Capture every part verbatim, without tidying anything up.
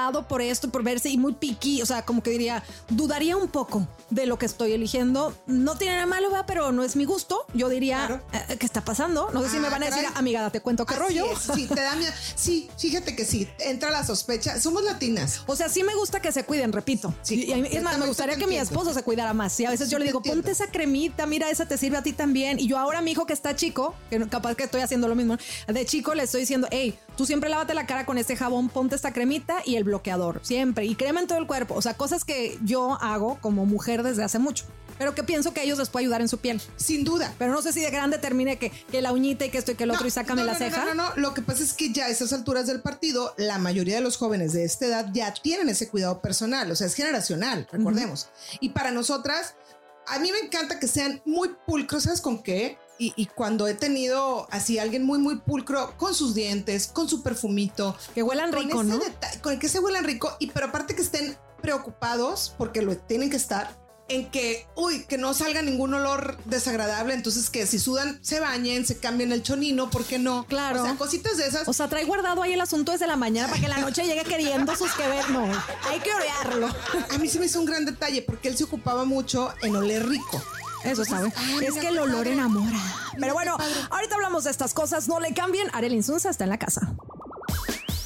preocupado por esto, por verse y muy picky, o sea, como que diría, dudaría un poco de lo que estoy eligiendo. No tiene nada malo, ¿verdad? Pero no es mi gusto. Yo diría, claro. eh, ¿qué está pasando? No sé ah, si me van a decir, caray. amiga, te cuento qué Así rollo. Es, sí, te da miedo. Sí, fíjate que sí, entra la sospecha. Somos latinas. O sea, sí me gusta que se cuiden, repito. Sí, y, y es más, me gustaría que mi esposo se cuidara más. Y a veces sí, yo le digo, ponte esa cremita, mira, esa te sirve a ti también. Y yo ahora, mi hijo que está chico, que capaz que estoy haciendo lo mismo, de chico le estoy diciendo, hey, tú siempre lávate la cara con este jabón, ponte esta cremita y el bloqueador, siempre. Y crema en todo el cuerpo. O sea, cosas que yo hago como mujer desde hace mucho. Pero que pienso que a ellos les puede ayudar en su piel. Sin duda. Pero no sé si de grande termine que, que la uñita y que esto y que el otro no, y sácame no, la no, ceja. No, no, no, lo que pasa es que ya a esas alturas del partido, la mayoría de los jóvenes de esta edad ya tienen ese cuidado personal. O sea, es generacional, recordemos. Uh-huh. Y para nosotras, a mí me encanta que sean muy pulcros, ¿sabes con qué? Y, y cuando he tenido así alguien muy, muy pulcro con sus dientes, con su perfumito. Que huelan rico, ¿no? Deta- con el que se huelan rico. Y pero aparte que estén preocupados, porque lo tienen que estar, en que, uy, que no salga ningún olor desagradable. Entonces que si sudan, se bañen, se cambien el chonino, ¿por qué no? Claro. O sea, cositas de esas. O sea, trae guardado ahí el asunto desde la mañana para que la noche llegue queriendo sus que ver. No, hay que orearlo. A mí se me hizo un gran detalle porque él se ocupaba mucho en oler rico. Eso sabe. Ay, es que el olor padre. enamora. Pero bueno, ahorita hablamos de estas cosas. No le cambien. Arely Insunza está en la casa.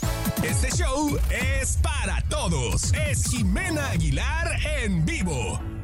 Este show es para todos. Es Jimena Aguilar en vivo.